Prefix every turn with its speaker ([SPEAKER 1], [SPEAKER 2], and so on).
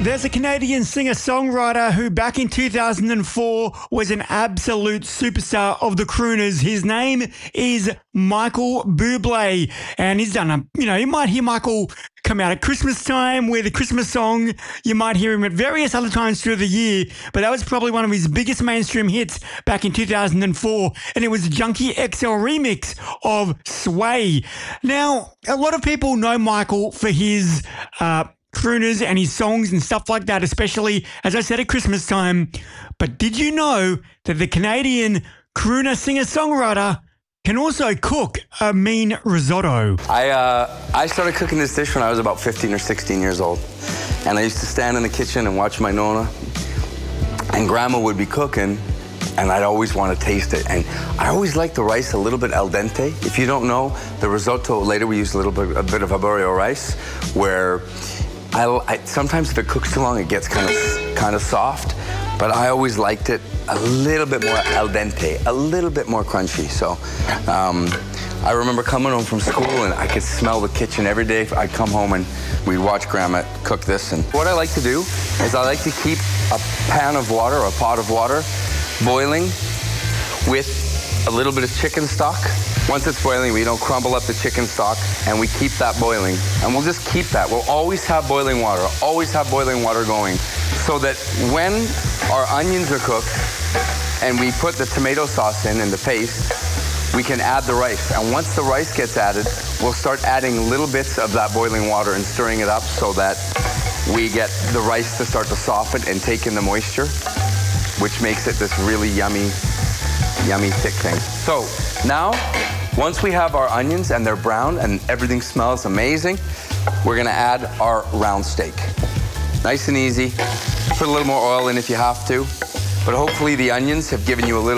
[SPEAKER 1] There's a Canadian singer-songwriter who back in 2004 was an absolute superstar of the crooners. His name is Michael Bublé, and he's done you might hear Michael come out at Christmas time with a Christmas song. You might hear him at various other times through the year, but that was probably one of his biggest mainstream hits back in 2004, and it was Junkie XL remix of Sway. Now, a lot of people know Michael for his crooners and his songs and stuff like that, especially, as I said, at Christmas time. But did you know that the Canadian crooner singer-songwriter can also cook a mean risotto?
[SPEAKER 2] I started cooking this dish when I was about 15 or 16 years old. And I used to stand in the kitchen and watch my Nonna. And Grandma would be cooking, and I'd always want to taste it. And I always liked the rice a little bit al dente. If you don't know, the risotto, later we use a bit of arborio rice, where sometimes if it cooks too long, it gets kind of soft, but I always liked it a little bit more al dente, a little bit more crunchy. So I remember coming home from school and I could smell the kitchen every day. I'd come home and we'd watch Grandma cook this. And what I like to do is I like to keep a pan of water, or a pot of water, boiling with a little bit of chicken stock. Once it's boiling, we don't crumble up the chicken stock, and we keep that boiling. And we'll just keep that. We'll always have boiling water going, so that when our onions are cooked and we put the tomato sauce in and the paste, we can add the rice. And once the rice gets added, we'll start adding little bits of that boiling water and stirring it up so that we get the rice to start to soften and take in the moisture, which makes it this really yummy thick thing. So now, once we have our onions and they're brown and everything smells amazing, we're gonna add our round steak. Nice and easy. Put a little more oil in if you have to, but hopefully the onions have given you a little